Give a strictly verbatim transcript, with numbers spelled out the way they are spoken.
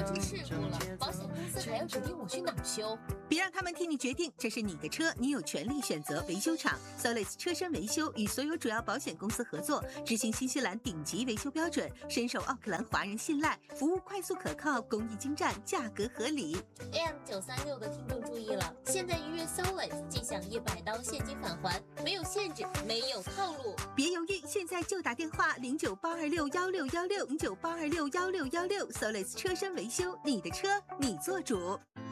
出事故了，保险公司还要指定我去哪儿修？ 别让他们替你决定，这是你的车，你有权利选择维修厂。Solis 车身维修与所有主要保险公司合作，执行新西兰顶级维修标准，深受奥克兰华人信赖，服务快速可靠，工艺精湛，价格合理。 A M 九三六的听众注意了，现在预约 Solis 即享一百刀现金返还，没有限制，没有套路。 别犹豫，现在就打电话零九八二六幺六幺六零九八二六幺六幺六 Solis 车身维修，你的车你做主。